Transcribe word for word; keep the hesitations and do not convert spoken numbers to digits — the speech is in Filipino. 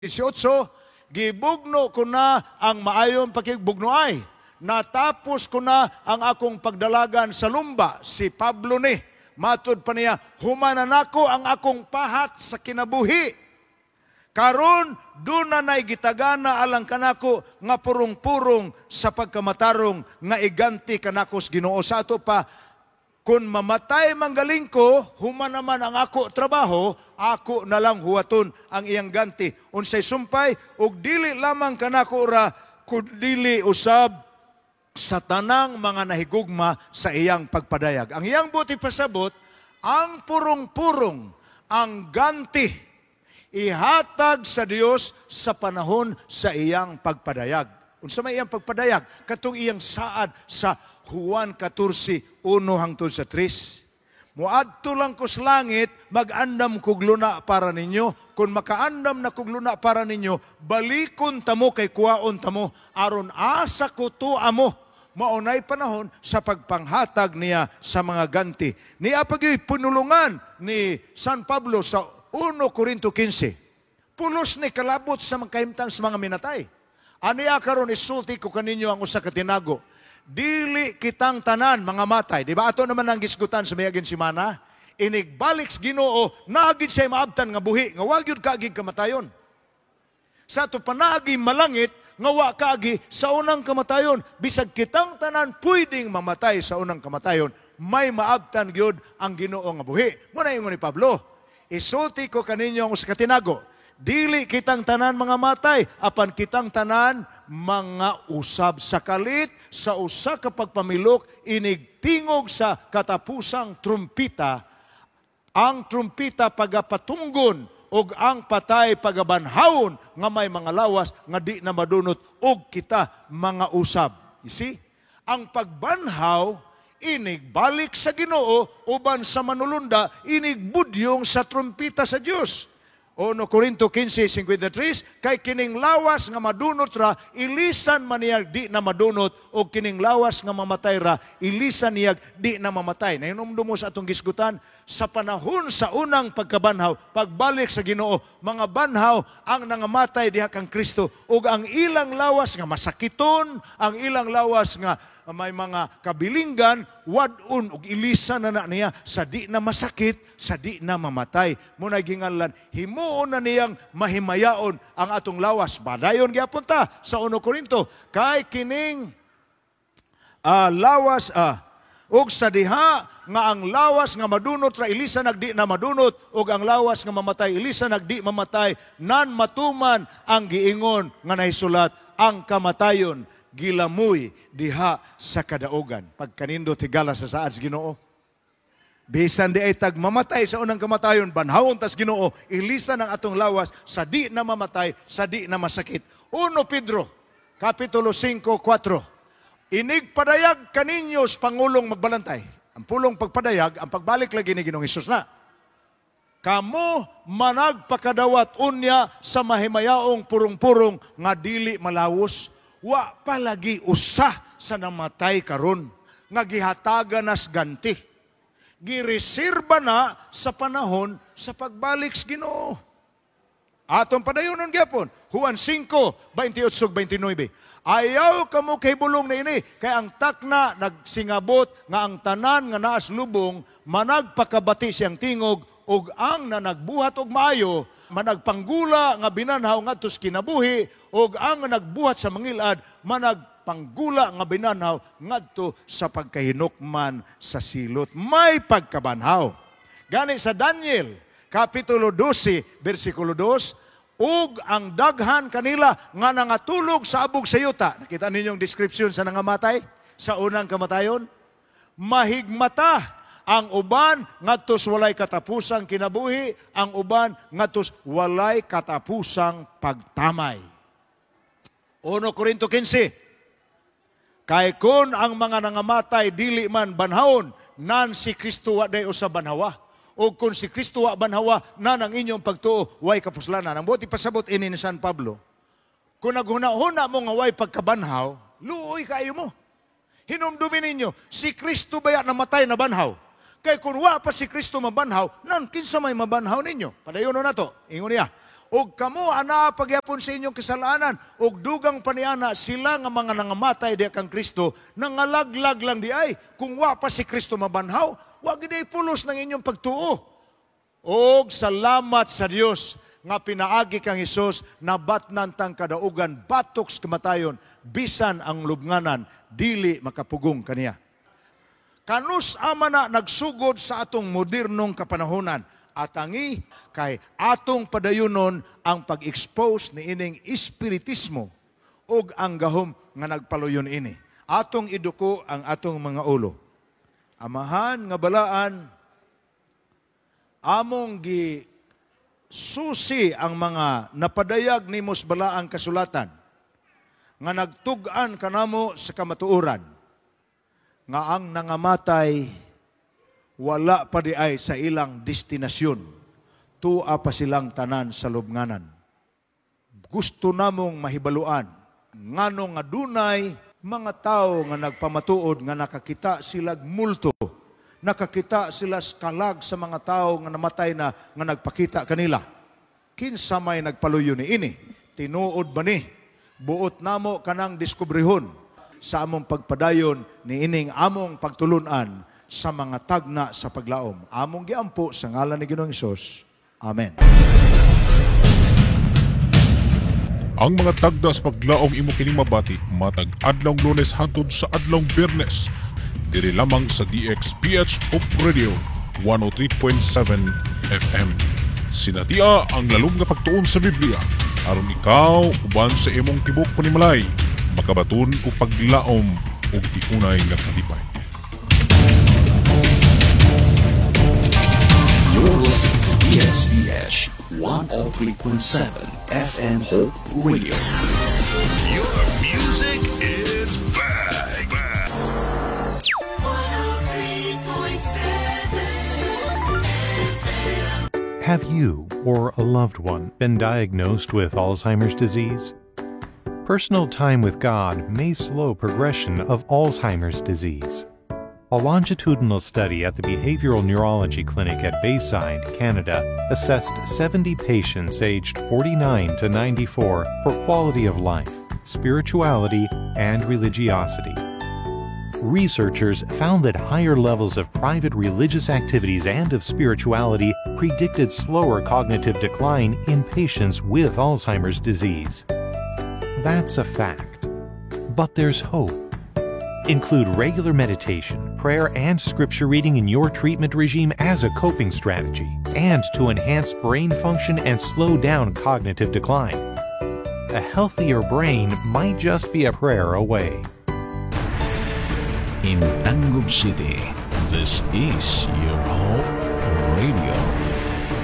eighteen, gibugno ko na ang maayong pakigbugnoay. Natapos ko na ang akong pagdalagan sa lumba. Si Pablo ni, matod pa niya, humanan ako ang akong pahat sa kinabuhi. Karon, doon na na'y gitagana alang kanako nga purong-purong sa pagkamatarong nga iganti kanakos Ginoo. Sa ato pa, kung mamatay manggaling ko, human naman ang ako trabaho, ako na lang huwaton ang iyang ganti. Unsay sumpay, ug dili lamang kanako ra, kundili usab sa tanang mga nahigugma sa iyang pagpadayag. Ang iyang buti pasabot, ang purong-purong, ang ganti, ihatag sa Dios sa panahon sa iyang pagpadayag. Unsa may iyang pagpadayag? Katong iyang saad sa Juan fourteen, one hangtod sa three. Muadto lang ko sa langit, mag-andam kog luna para ninyo. Kung makaandam na kog luna para ninyo, balikon tamo kay kuwaon tamo. Aron asa ko to amo. Maunay panahon sa pagpanghatag niya sa mga ganti. Niya pagi punulungan ni San Pablo sa one Corinto fifteen. Pulos ni kalabot sa mga kahimtang sa mga minatay. Aniya karon isulti ko kaninyo ang usa ka tinago. Dili kitang tanan mga matay. Di ba ato naman ang gisgutan sa mayagin simana? Inigbalik sa Ginoo, naagid siya maabtan nga buhi, nga wag yun kaagig kamatayon. Sa ato panaagi malangit, nga wa kaagi sa unang kamatayon. Bisag kitang tanan pwedeng mamatay sa unang kamatayon, may maabtan gyud ang Ginoo nga buhi. Muna ingon ni Pablo, isulti ko kaninyo ang usa ka tinago. Dili kitang tanan mga matay, apan kitang tanan mga usab sa kalit, sa usa ka pagpamilok, inigtingog sa katapusang trumpita, ang trumpita pagapatunggon, og ang patay pagabanhawon, nga may mga lawas, nga di na madunot, og kita mga usab. You see? Ang pagbanhaw, inigbalik sa Ginoo, uban sa manulunda, inigbudyong sa trumpita sa Dios. one Corinto fifteen, fifty-three, kay kining lawas nga madunot ra, ilisan man niyag di na madunot, o kining lawas nga mamatay ra, ilisan niyag di na mamatay. Nahinumdum mo sa atong gisgutan, sa panahon sa unang pagkabanhaw, pagbalik sa Ginoo, mga banhaw ang nangamatay diha kang Kristo, ug ang ilang lawas nga masakiton, ang ilang lawas nga may mga kabilinggan, wadun ug ilisan na na niya sa di na masakit, sa di na mamatay. Muna gingalan, himuon na niyang mahimayaon ang atong lawas. Badayon gyapon ta sa one Corinto, kay kining uh, lawas, uh, ug sa diha nga ang lawas nga madunot ra ilisa nagdi na madunot, ug ang lawas nga mamatay ilisa nagdi mamatay, nan matuman ang giingon nga nahisulat, ang kamatayon gilamoy diha sa kadaogan. Pagkanindo tigala sa saad sa Ginoo, bisan di ay tag mamatay sa unang kamatayon, banhawon tas Ginoo, ilisa ng atong lawas sa di na mamatay, sa di na masakit. one Pedro kapitulo five, four. Inigpadayag kaninyo sa Pangulong magbalantay. Ang pulong pagpadayag, ang pagbalik lagi ni Ginoong Hesus na. Kamo managpakadawat unya sa mahimayaong purong-purong nga dili malawos, wa palagi usa sa namatay karon nga gihatagan nas ganti. Gireserba na sa panahon sa pagbalik sa Ginoo. Atong padayonon gyapon, Juan five, twenty-eight, twenty-nine. Ayaw kamo kay bulong na ini, kay ang takna nagsingabot nga ang tanan nga naas lubong managpakabati siyang tingog, ug ang nanagbuhat og maayo managpanggula nga binanhaw ngadto sa kinabuhi, ug ang nagbuhat sa mangilad managpanggula nga binanhaw ngadto sa pagkahinukman sa silot. May pagkabanhaw. Gani sa Daniel kapitulo twelve, versikulo two, ug ang daghan kanila nga nangatulog sa abog sa yuta. Nakita ninyong description sa nangamatay sa unang kamatayon? Mahigmata ang uban ngadtos walay katapusang kinabuhi, ang uban ngadtos walay katapusang pagtamay. one Corinto fifteen. Kay kun ang mga nangamatay dili man banhawon, nan si Kristo wa day usa banhawa. O kung si Kristo wa banhawa, nan ang inyong pagtuo way kapuslanan. Ang buti pasabot ini ni San Pablo, kung naghuna-huna mo nga way pagkabanhaw, luoy kayo mo. Hinumdumin ninyo, si Kristo baya namatay na banhaw? Kay kung wa pa si Kristo mabanhaw, nan kinsa may mabanhaw ninyo? Padayon na to. Ingon niya, Og kamo ana pagyapon sa inyong kasalanan, og dugang paniana sila nga mga nangamatay diha kang Kristo, nangalaglag lang di ay. Kung wa pa si Kristo mabanhaw, wa gid ay pulos ng inyong pagtuo. Og salamat sa Dios nga pinaagi kang Hesus, nabatnan tang kadaugan, batoks kamatayon, bisan ang lubnganan, dili makapugong kaniya. Kanus ama na nagsugod sa atong modernong kapanahonan, atangi kay atong padayunon ang pag-expose ni ining espiritismo ug ang gahom nga nagpaluyon ini. Atong iduko ang atong mga ulo. Amahan nga balaan, among gi susi ang mga napadayag nimos balaang kasulatan nga nagtug-an kanamo sa kamatuoran nga ang nangamatay wala pa di ay sa ilang destinasyon. Tua pa silang tanan sa lubnganan. Gusto namong mahibaluan. Ngano nga dunay mga tao nga nagpamatuod nga nakakita sila multo. Nakakita sila kalag sa mga tao nga namatay na nga nagpakita kanila. Kinsa may nagpaluyo ni ini? Tinuod ba ni? Buot namo kanang diskubrihon sa among pagpadayon ni ining among pagtulunan sa mga tagna sa paglaom. Among giampo sa ngalan ni Ginoong Hesus. Amen. Ang mga tagda sa paglaom imo kining mabati matag adlong Lunes hangtod sa adlong Biyernes. Diri lamang sa D X P H Hope Radio one oh three point seven F M. Sinatia ang lalong nga pagtuon sa Biblia aron ikaw uban sa imong tibok panimalay makabaton og paglaom ug tiunay nga kalipay. You're listening to D X P H one oh three point seven F M Hope Radio. Your music is back. back. one oh three point seven Have you or a loved one been diagnosed with Alzheimer's disease? Personal time with God may slow progression of Alzheimer's disease. A longitudinal study at the Behavioral Neurology Clinic at Bayside, Canada, assessed seventy patients aged forty-nine to ninety-four for quality of life, spirituality, and religiosity. Researchers found that higher levels of private religious activities and of spirituality predicted slower cognitive decline in patients with Alzheimer's disease. That's a fact. But there's hope. Include regular meditation, prayer, and scripture reading in your treatment regime as a coping strategy and to enhance brain function and slow down cognitive decline. A healthier brain might just be a prayer away. In Tangub City, this is your Hope Radio.